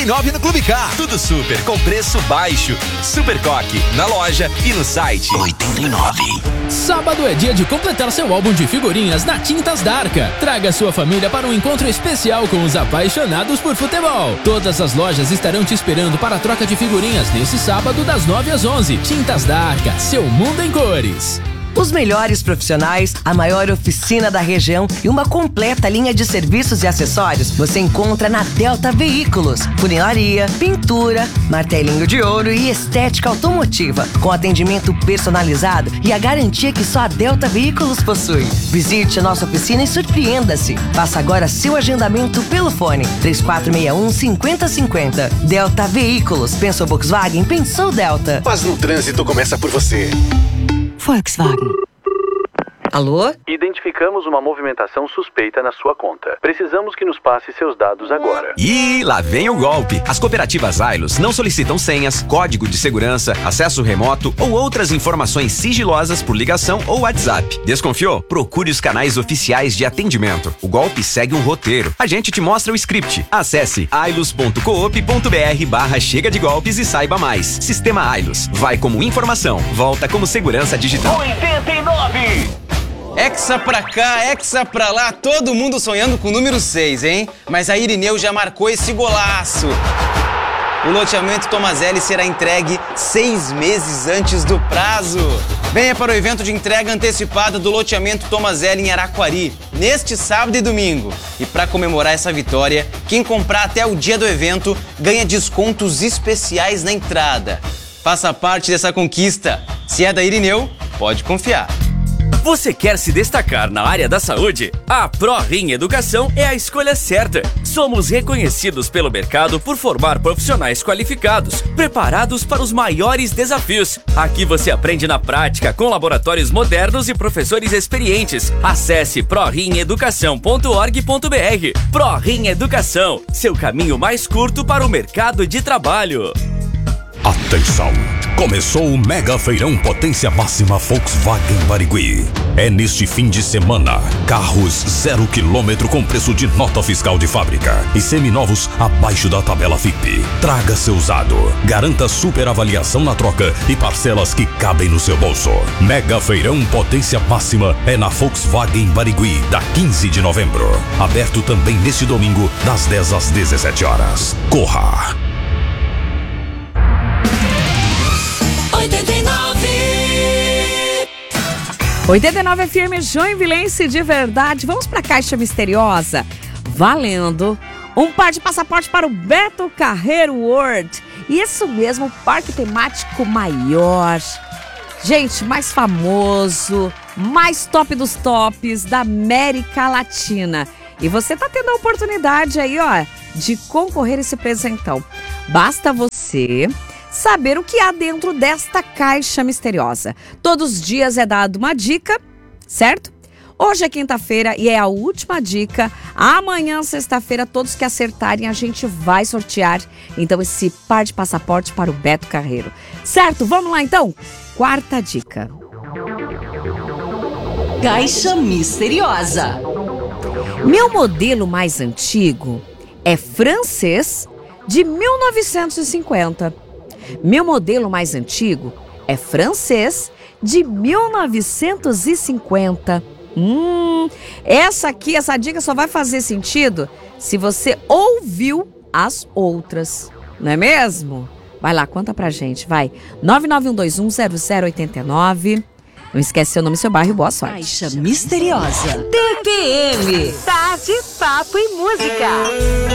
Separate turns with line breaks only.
89 no Clube Car. Tudo super com preço baixo. Super Coque, na loja e no site. 89.
Sábado é dia de completar seu álbum de figurinhas na Tintas da Arca. Traga sua família para um encontro especial com os apaixonados por futebol. Todas as lojas estarão te esperando para a troca de figurinhas nesse sábado das 9 às 11. Tintas da Arca, seu mundo em cores.
Os melhores profissionais, a maior oficina da região e uma completa linha de serviços e acessórios você encontra na Delta Veículos. Funilaria, pintura, martelinho de ouro e estética automotiva, com atendimento personalizado e a garantia que só a Delta Veículos possui. Visite a nossa oficina e surpreenda-se. Faça agora seu agendamento pelo fone 3461-5050. Delta Veículos. Pensou Volkswagen? Pensou Delta.
Mas no trânsito começa por você.
Volkswagen. Alô?
Identificamos uma movimentação suspeita na sua conta. Precisamos que nos passe seus dados agora.
E lá vem o golpe. As cooperativas Ailos não solicitam senhas, código de segurança, acesso remoto ou outras informações sigilosas por ligação ou WhatsApp. Desconfiou? Procure os canais oficiais de atendimento. O golpe segue um roteiro. A gente te mostra o script. Acesse ailos.coop.br/chega de golpes e saiba mais. Sistema Ailos. Vai como informação, volta como segurança digital.
89! Hexa pra cá, hexa pra lá, todo mundo sonhando com o número 6, hein? Mas a Irineu já marcou esse golaço. O loteamento Tomazelli será entregue 6 meses antes do prazo. Venha para o evento de entrega antecipada do loteamento Tomazelli em Araquari, neste sábado e domingo. E para comemorar essa vitória, quem comprar até o dia do evento ganha descontos especiais na entrada. Faça parte dessa conquista. Se é da Irineu, pode confiar.
Você quer se destacar na área da saúde? A ProRim Educação é a escolha certa. Somos reconhecidos pelo mercado por formar profissionais qualificados, preparados para os maiores desafios. Aqui você aprende na prática com laboratórios modernos e professores experientes. Acesse prorimeducação.org.br. ProRim Educação, seu caminho mais curto para o mercado de trabalho.
Atenção! Começou o Mega Feirão Potência Máxima Volkswagen Barigui. É neste fim de semana. Carros 0 km com preço de nota fiscal de fábrica e seminovos abaixo da tabela FIP. Traga seu usado. Garanta super avaliação na troca e parcelas que cabem no seu bolso. Mega Feirão Potência Máxima é na Volkswagen Barigui, da 15 de novembro. Aberto também neste domingo, das 10 às 17 horas. Corra!
89 FM Joinvilense de verdade. Vamos para a Caixa Misteriosa. Valendo um par de passaporte para o Beto Carreiro World. Isso mesmo, o parque temático maior. Gente, mais famoso, mais top dos tops da América Latina. E você tá tendo a oportunidade aí, ó, de concorrer a esse presentão. Basta você saber o que há dentro desta caixa misteriosa. Todos os dias é dado uma dica, certo? Hoje é quinta-feira e é a última dica. Amanhã, sexta-feira, todos que acertarem, a gente vai sortear, então, esse par de passaporte para o Beto Carreiro. Certo? Vamos lá, então? Quarta dica.
Caixa Misteriosa.
Meu modelo mais antigo é francês de 1950. Meu modelo mais antigo é francês de 1950. Essa dica só vai fazer sentido se você ouviu as outras, não é mesmo? Vai lá, conta pra gente, vai. 991210089. Não esquece seu nome, seu bairro e boa sorte.
Caixa Misteriosa.
TPM. Tarde, papo e música.